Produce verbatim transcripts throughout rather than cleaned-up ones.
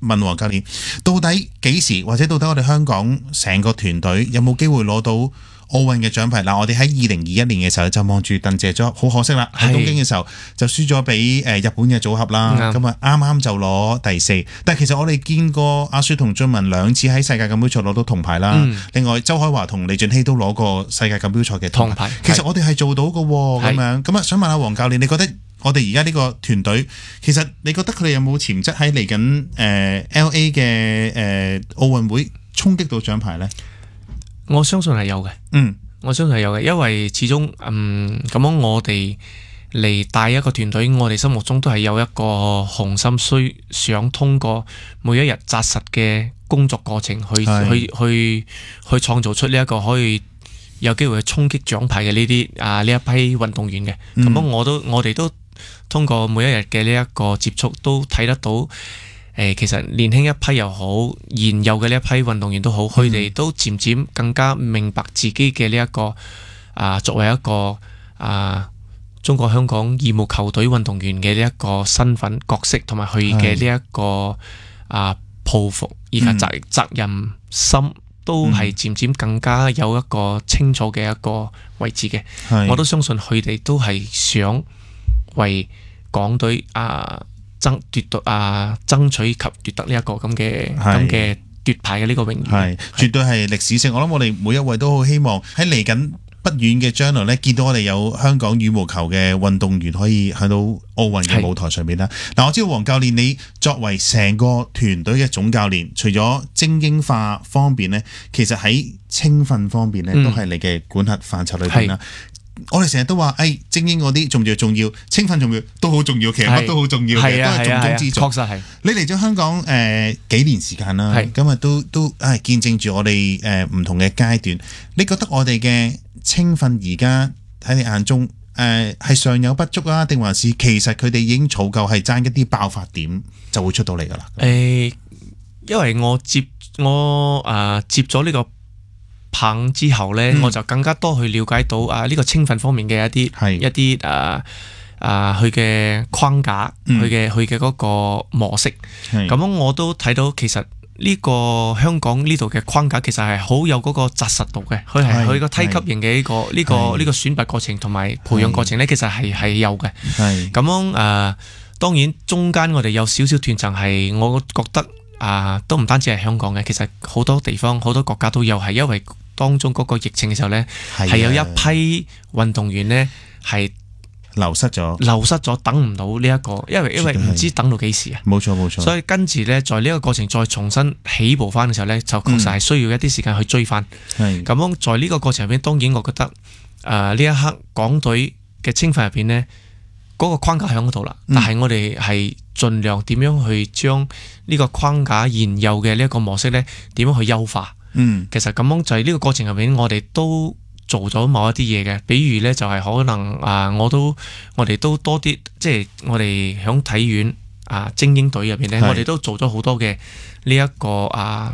問黃教練，到底幾時或者到底我哋香港成個團隊有冇機會攞到奧運嘅獎牌？嗱，我哋喺二零二一年嘅時候就望住鄧謝咗，好可惜啦，喺東京嘅時候就輸咗俾誒日本嘅組合啦。咁啊啱啱就攞第四，但係其實我哋見過阿雪同俊文兩次喺世界錦標賽攞到銅牌啦。嗯、另外周海華同李俊熙都攞過世界錦標賽嘅銅牌。其實我哋係做到嘅喎，咁樣咁啊，想問下黃教練，你覺得我哋而家呢個團隊，其實你覺得佢哋有冇潛質喺嚟緊誒 L A 嘅誒奧運會衝擊到獎牌呢？ 我相信係有嘅， 嗯， 我相信係有嘅，因為始終嗯咁樣我哋嚟帶一個團隊，我哋心目中都係有一個雄心，需想通過每一日紮實嘅工作過程去去去去創造出呢一個可以有機會去衝擊獎牌嘅呢啲啊呢一批運動員嘅。咁樣、嗯、我都我哋都通過每一日嘅呢一個接觸，都睇得到。誒，其實年輕一批又好，現有嘅呢一批運動員都好，佢哋、嗯、都漸漸更加明白自己嘅呢一個啊，作為一個啊中國香港義務球隊運動員嘅呢一個身份角色，同埋佢嘅呢一個啊抱負以及責、嗯、責任心，都係漸漸更加有一個清楚嘅一個位置嘅。嗯、我都相信佢哋都係想為港隊啊。爭奪到啊，爭取及奪得呢一個咁嘅咁嘅奪牌嘅呢個榮譽，係絕對係歷史性。我諗我哋每一位都好希望喺嚟緊不遠嘅將來咧，見到我哋有香港羽毛球嘅運動員可以喺到奧運嘅舞台上面啦。嗱，我知道黃教練你作為成個團隊嘅總教練，除咗精英化方面咧，其實喺青訓方面咧，都係你嘅管轄範疇裏邊啦。我哋成日都話，誒、哎，精英嗰啲重要重要，青訓重要都好重要，其實乜都好重要嘅，都係重中之重。確實係。你嚟咗香港誒、呃、幾年時間啦，咁啊都都誒見證住我哋誒唔同嘅階段。你覺得我哋嘅青訓而家喺你眼中誒係尚有不足啊，定還是其實佢哋已經儲夠係爭一啲爆發點就會出到嚟噶啦？誒、 呃，因為我接我誒、呃、接咗呢、這個。棒之後呢，嗯、我就更加多去了解到啊呢、這個青訓方面嘅一啲是一啲誒誒佢嘅框架，佢嘅佢嘅嗰個模式。咁樣是我都睇到其實呢個香港呢度嘅框架其實係好有嗰個紮實度嘅。佢係佢個梯級型嘅呢個呢、這個呢是個選拔過程同埋培養過程呢，其實係係有嘅。咁樣誒、呃，當然中間我哋有少少斷層，係我覺得啊、呃，都唔單止係香港嘅，其實好多地方好多國家都有，係因為。當中嗰個疫情嘅時候呢，係的有一批運動員呢係流失咗， 流失咗，等唔到呢、這、一個，因為因為唔知等到幾時啊。冇錯冇錯。所以跟住呢，在呢個過程再重新起步翻嘅時候呢，就確實係需要一啲時間去追翻。咁樣、嗯、在呢個過程入邊，當然我覺得誒呢、呃、一刻港隊嘅青訓入邊呢，嗰、那個框架喺嗰度啦，嗯、但係我哋係盡量點樣去將呢個框架現有嘅呢一個模式呢，點樣去優化。嗯，其實咁樣就係呢個過程入面，我哋都做咗某一啲嘢嘅，比如呢，就係可能啊，我都我哋都多啲，即係我哋響體院啊精英隊入邊呢，是我哋都做咗好多嘅呢一個啊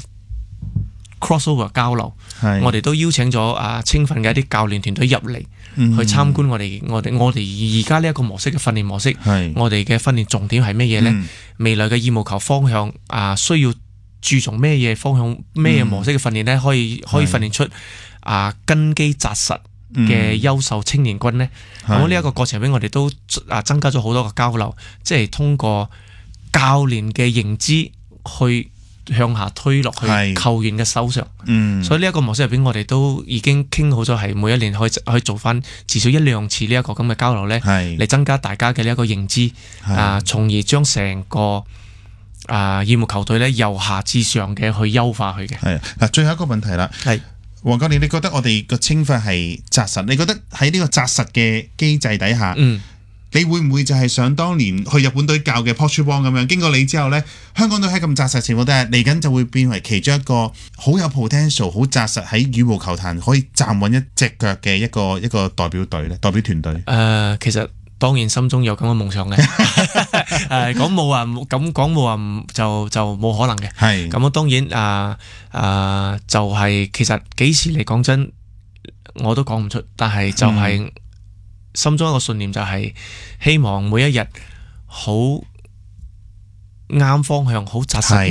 crossover 交流，是我哋都邀請咗啊青訓嘅一啲教練團隊入嚟、嗯、去參觀我哋我哋我哋而家呢一個模式嘅訓練模式，是我哋嘅訓練重點係乜嘢呢？嗯、未來嘅羽毛球方向啊需要。注重咩嘢方向、咩嘢模式嘅訓練呢？可以可以訓練出啊根基紮實嘅優秀青年軍呢。咁呢一個過程俾我哋都啊增加咗好多個交流，即係通過教練嘅認知去向下推落去球員嘅手上。嗯、所以呢一個模式入邊，我哋都已經傾好咗，係每一年可以可以做翻至少一兩次呢一個咁嘅交流呢，嚟增加大家嘅呢一個認知啊，從而將成個。啊！羽毛球隊咧由下至上嘅去優化佢嘅。係嗱，最後一個問題啦。係黃教練，你覺得我哋個青訓係紮實？你覺得喺呢個紮實嘅機制底下，嗯，你會唔會就係想當年去日本隊教嘅 Portugal 咁樣？經過你之後咧，香港隊喺咁紮實情況底下，嚟緊就會變為其中一個好有 potential、好紮實喺羽毛球壇可以站穩一隻腳嘅一個一個代表隊咧，代表團隊。誒、 呃，其實。當然心中有咁嘅夢想嘅，誒講冇話咁講冇話就就冇可能嘅。係咁啊，當然啊啊、呃、就係、是、其實幾時嚟講真，我都講唔出。但係就係、是、心中一個信念就係希望每一日好啱方向，好紮實。